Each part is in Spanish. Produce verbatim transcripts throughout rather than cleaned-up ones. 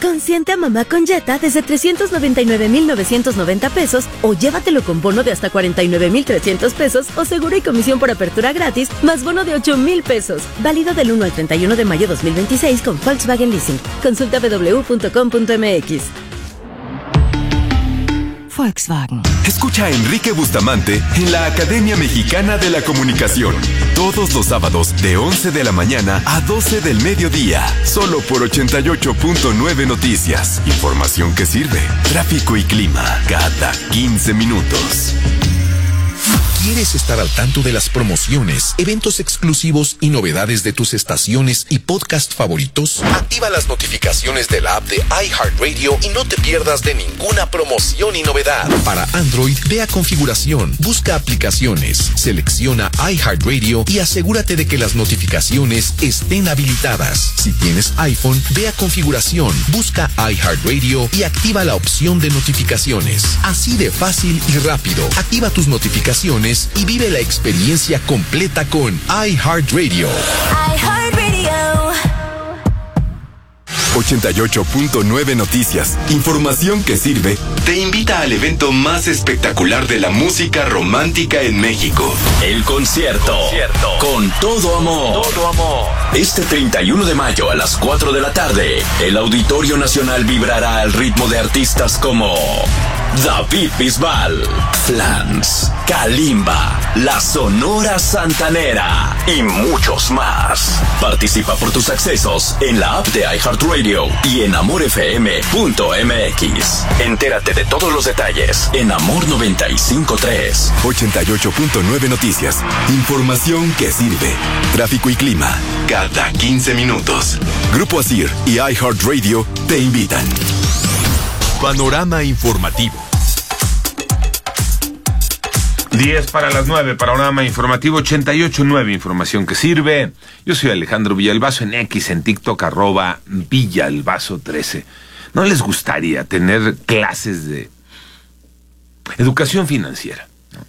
Consiente a mamá con Jetta desde trescientos noventa y nueve mil novecientos noventa pesos o llévatelo con bono de hasta cuarenta y nueve mil trescientos pesos o seguro y comisión por apertura gratis más bono de ocho mil pesos. Válido del uno al treinta y uno de mayo dos mil veintiséis con Volkswagen Leasing. Consulta w w w punto com punto m x. Volkswagen. Escucha a Enrique Bustamante en la Academia Mexicana de la Comunicación. Todos los sábados de once de la mañana a doce del mediodía. Solo por ochenta y ocho punto nueve Noticias. Información que sirve. Tráfico y clima cada quince minutos. ¿Quieres estar al tanto de las promociones, eventos exclusivos y novedades de tus estaciones y podcast favoritos? Activa las notificaciones de la app de iHeartRadio y no te pierdas de ninguna promoción y novedad. Para Android, ve a configuración, busca aplicaciones, selecciona iHeartRadio y asegúrate de que las notificaciones estén habilitadas. Si tienes iPhone, ve a configuración, busca iHeartRadio y activa la opción de notificaciones. Así de fácil y rápido. Activa tus notificaciones y vive la experiencia completa con iHeartRadio. iHeartRadio. ochenta y ocho punto nueve Noticias. Información que sirve. Te invita al evento más espectacular de la música romántica en México. El concierto. concierto. Con todo amor. Todo amor. Este treinta y uno de mayo a las cuatro de la tarde, el Auditorio Nacional vibrará al ritmo de artistas como David Bisbal, Flans, Kalimba, La Sonora Santanera y muchos más. Participa por tus accesos en la app de iHeartRadio y en amor f m punto m x. Entérate de todos los detalles en Amor noventa y cinco punto tres. ochenta y ocho punto nueve Noticias. Información que sirve. Tráfico y clima cada quince minutos. Grupo Asir y iHeartRadio te invitan. Panorama informativo. diez para las nueve, panorama informativo ochenta y ocho punto nueve, información que sirve. Yo soy Alejandro Villalbazo, en X, en TikTok, arroba Villalbazo trece. ¿No les gustaría tener clases de educación financiera?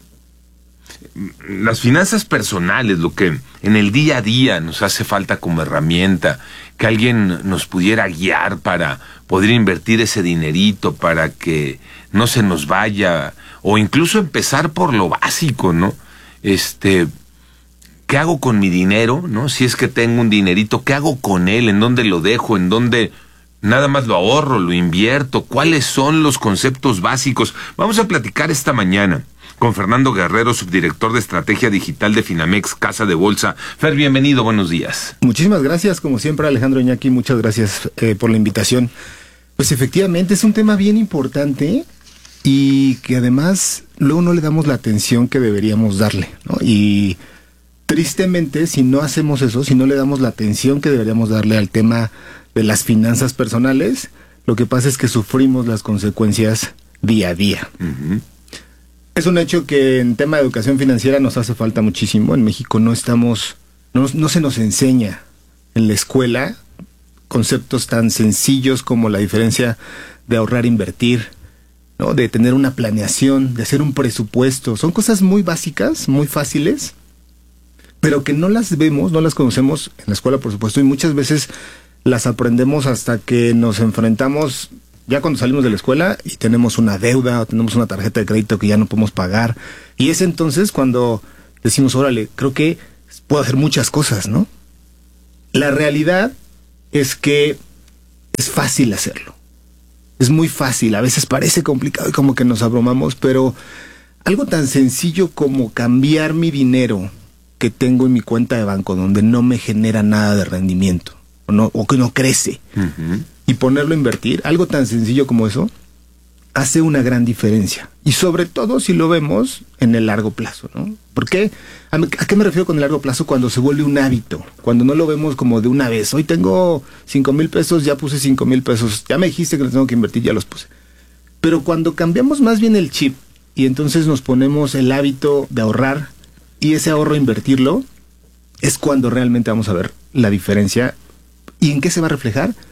Las finanzas personales, lo que en el día a día nos hace falta como herramienta, que alguien nos pudiera guiar para poder invertir ese dinerito, para que no se nos vaya, o incluso empezar por lo básico, ¿no? Este, ¿qué hago con mi dinero, no? Si es que tengo un dinerito, ¿qué hago con él? ¿En dónde lo dejo? ¿En dónde nada más lo ahorro, lo invierto? ¿Cuáles son los conceptos básicos? Vamos a platicar esta mañana con Fernando Guerrero, subdirector de Estrategia Digital de Finamex, Casa de Bolsa. Fer, bienvenido, buenos días. Muchísimas gracias, como siempre, Alejandro Iñaki, muchas gracias eh, por la invitación. Pues efectivamente es un tema bien importante y que además luego no le damos la atención que deberíamos darle, ¿no? Y tristemente, si no hacemos eso, si no le damos la atención que deberíamos darle al tema de las finanzas personales, lo que pasa es que sufrimos las consecuencias día a día. Uh-huh. Es un hecho que en tema de educación financiera nos hace falta muchísimo. En México no estamos, no, no se nos enseña en la escuela conceptos tan sencillos como la diferencia de ahorrar e invertir, ¿no? De tener una planeación, de hacer un presupuesto. Son cosas muy básicas, muy fáciles, pero que no las vemos, no las conocemos en la escuela, por supuesto, y muchas veces las aprendemos hasta que nos enfrentamos ya cuando salimos de la escuela y tenemos una deuda o tenemos una tarjeta de crédito que ya no podemos pagar. Y es entonces cuando decimos, órale, creo que puedo hacer muchas cosas, ¿no? La realidad es que es fácil hacerlo. Es muy fácil, a veces parece complicado y como que nos abrumamos, pero algo tan sencillo como cambiar mi dinero que tengo en mi cuenta de banco, donde no me genera nada de rendimiento, o, no, o que no crece, uh-huh, y ponerlo a invertir, algo tan sencillo como eso, hace una gran diferencia. Y sobre todo si lo vemos en el largo plazo, ¿no? ¿Por qué? ¿A, ¿A qué me refiero con el largo plazo? Cuando se vuelve un hábito, cuando no lo vemos como de una vez. Hoy tengo cinco mil pesos, ya puse cinco mil pesos, ya me dijiste que los tengo que invertir, ya los puse. Pero cuando cambiamos más bien el chip y entonces nos ponemos el hábito de ahorrar y ese ahorro invertirlo, es cuando realmente vamos a ver la diferencia. ¿Y en qué se va a reflejar?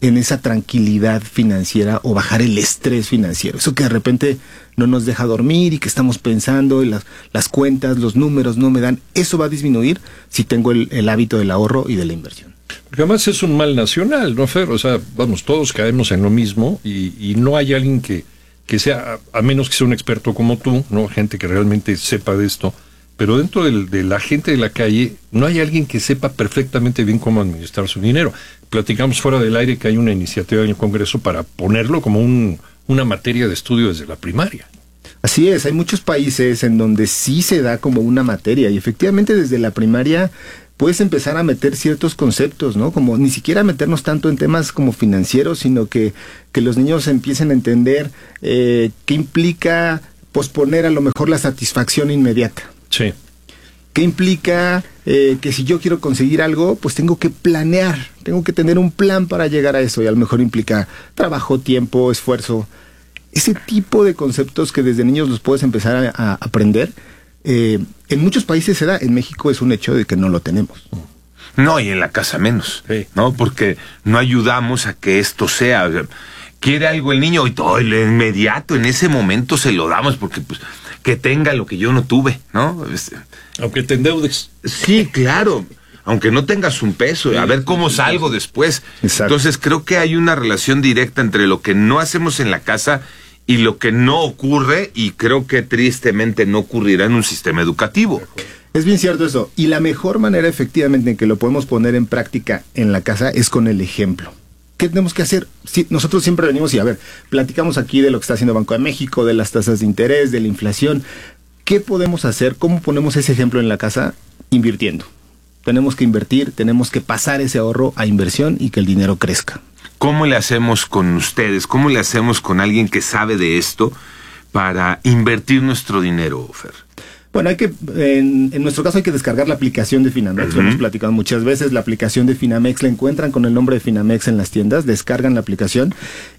en esa tranquilidad financiera o bajar el estrés financiero. Eso que de repente no nos deja dormir y que estamos pensando en las, las cuentas, los números no me dan, eso va a disminuir si tengo el, el hábito del ahorro y de la inversión. Porque además es un mal nacional, ¿no, Fer? O sea, vamos, todos caemos en lo mismo y, y no hay alguien que, que sea, a, a menos que sea un experto como tú, ¿no? Gente que realmente sepa de esto, pero dentro del, de la gente de la calle no hay alguien que sepa perfectamente bien cómo administrar su dinero. Platicamos fuera del aire que hay una iniciativa en el Congreso para ponerlo como un, una materia de estudio desde la primaria. Así es, hay muchos países en donde sí se da como una materia y efectivamente desde la primaria puedes empezar a meter ciertos conceptos, ¿no? Como ni siquiera meternos tanto en temas como financieros, sino que, que los niños empiecen a entender eh, qué implica posponer a lo mejor la satisfacción inmediata. Sí. ¿Qué implica eh, que si yo quiero conseguir algo, pues tengo que planear, tengo que tener un plan para llegar a eso y a lo mejor implica trabajo, tiempo, esfuerzo. Ese tipo de conceptos que desde niños los puedes empezar a, a aprender, eh, en muchos países se da, en México es un hecho de que no lo tenemos. No, y en la casa menos, sí. ¿no? Porque no ayudamos a que esto sea. Quiere algo el niño y todo, y de inmediato, en ese momento se lo damos porque pues que tenga lo que yo no tuve, ¿no? Aunque te endeudes. Sí, claro. Aunque no tengas un peso, a ver cómo salgo después. Exacto. Entonces creo que hay una relación directa entre lo que no hacemos en la casa y lo que no ocurre, y creo que tristemente no ocurrirá en un sistema educativo. Es bien cierto eso. Y la mejor manera efectivamente en que lo podemos poner en práctica en la casa es con el ejemplo. ¿Qué tenemos que hacer? Sí, nosotros siempre venimos y a ver, platicamos aquí de lo que está haciendo Banco de México, de las tasas de interés, de la inflación. ¿Qué podemos hacer? ¿Cómo ponemos ese ejemplo en la casa? Invirtiendo. Tenemos que invertir, tenemos que pasar ese ahorro a inversión y que el dinero crezca. ¿Cómo le hacemos con ustedes? ¿Cómo le hacemos con alguien que sabe de esto para invertir nuestro dinero, Fer? Bueno, hay que, en, en nuestro caso hay que descargar la aplicación de Finamex, uh-huh. Lo hemos platicado muchas veces, la aplicación de Finamex la encuentran con el nombre de Finamex en las tiendas, descargan la aplicación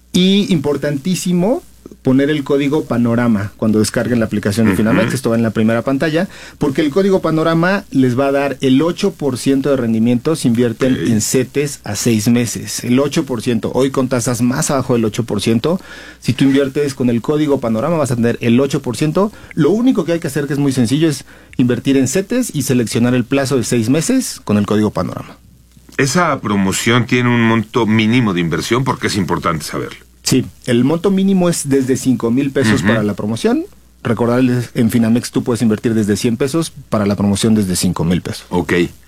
y importantísimo poner el código Panorama cuando descarguen la aplicación de uh-huh. Finamex, esto va en la primera pantalla, porque el código Panorama les va a dar el ocho por ciento de rendimiento si invierten okay. en CETES a seis meses, el ocho por ciento, hoy con tasas más abajo del ocho por ciento, si tú inviertes con el código Panorama vas a tener el ocho por ciento, lo único que hay que hacer que es muy sencillo es invertir en CETES y seleccionar el plazo de seis meses con el código Panorama. ¿Esa promoción tiene un monto mínimo de inversión? Porque es importante saberlo. Sí, el monto mínimo es desde cinco mil pesos uh-huh. para la promoción. Recordarles, en Finamex tú puedes invertir desde cien pesos, para la promoción desde cinco mil pesos. Ok,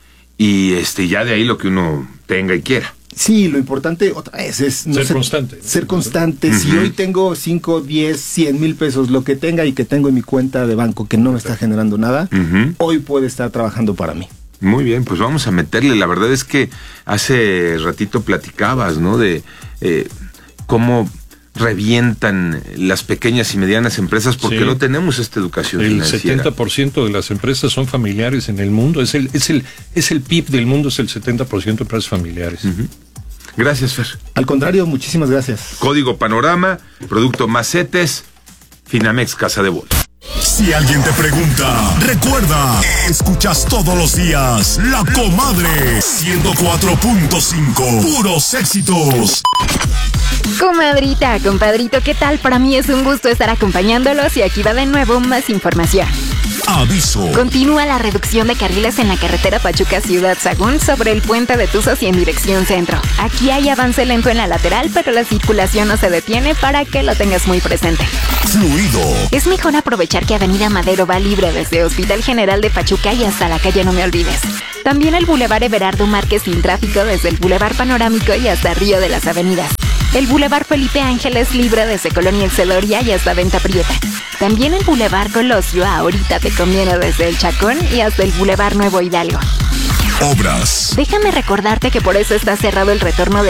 y este ya de ahí lo que uno tenga y quiera. Sí, lo importante otra vez es... No ser, ser constante. Ser constante. Uh-huh. Si hoy tengo cinco, diez, cien mil pesos, lo que tenga y que tengo en mi cuenta de banco que no me está generando nada, uh-huh. hoy puede estar trabajando para mí. Muy bien, pues vamos a meterle. La verdad es que hace ratito platicabas, ¿no? De... Eh, cómo revientan las pequeñas y medianas empresas porque sí. no tenemos esta educación el financiera. El setenta por ciento de las empresas son familiares en el mundo, es el es el es el P I B del mundo, es el setenta por ciento de empresas familiares. Uh-huh. Gracias, Fer. Al contrario, muchísimas gracias. Código Panorama, producto más CETES, Finamex Casa de Bolsa. Si alguien te pregunta, recuerda, escuchas todos los días La Comadre ciento cuatro punto cinco, puros éxitos. Comadrita, compadrito, ¿qué tal? Para mí es un gusto estar acompañándolos y aquí va de nuevo más información. Aviso. Continúa la reducción de carriles en la carretera Pachuca-Ciudad Sagún sobre el puente de Tuzos y en dirección centro. Aquí hay avance lento en la lateral, pero la circulación no se detiene para que lo tengas muy presente. Fluido. Es mejor aprovechar que Avenida Madero va libre desde Hospital General de Pachuca y hasta la calle No Me Olvides. También el Boulevard Everardo Márquez sin tráfico desde el Boulevard Panorámico y hasta Río de las Avenidas. El Boulevard Felipe Ángeles libre desde Colonia Exceloria y hasta Venta Prieta. También el Boulevard Colosio ahorita te conviene desde el Chacón y hasta el Boulevard Nuevo Hidalgo. Obras. Déjame recordarte que por eso está cerrado el retorno de